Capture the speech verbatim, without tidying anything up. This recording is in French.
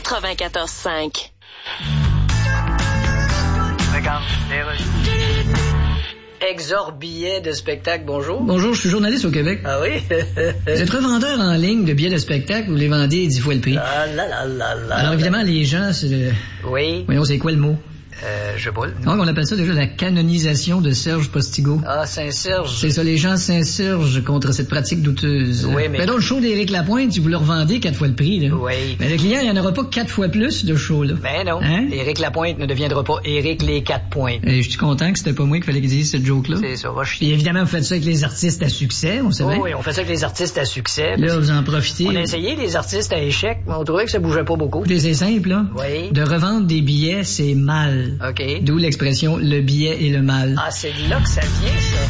quatre-vingt-quatorze cinq. Regarde, Exor billets de spectacle, bonjour. Bonjour, je suis journaliste au Québec. Ah oui? Vous êtes revendeur en ligne de billets de spectacle, vous les vendez dix fois le prix. Ah là là là là. Alors évidemment, les gens, c'est le... Oui? Voyons, c'est quoi le mot? Euh, je boule. Donc, on appelle ça déjà la canonisation de Serge Postigo. Ah, Saint-Serge. C'est ça, les gens s'insurgent contre cette pratique douteuse. Oui, mais... Mais donc, le show d'Éric Lapointe, si vous le revendez quatre fois le prix, là. Oui. Mais le client, il n'y en aura pas quatre fois plus de show, là. Ben non. Hein? Éric Lapointe ne deviendra pas Éric les quatre points. Et je suis content que c'était pas moi qui fallait qu'il dise cette joke-là. C'est ça, va Puis chier. évidemment, vous faites ça avec les artistes à succès, on sait Oh, bien. oui, on fait ça avec les artistes à succès. Là, vous en profitez. On a essayé les artistes à échec, mais on trouvait que ça bougeait pas beaucoup. Écoutez, c'est simple, là. Oui. De revendre des billets, c'est mal. OK. D'où l'expression « le billet et le mal ». Ah, c'est de là que ça vient, ça.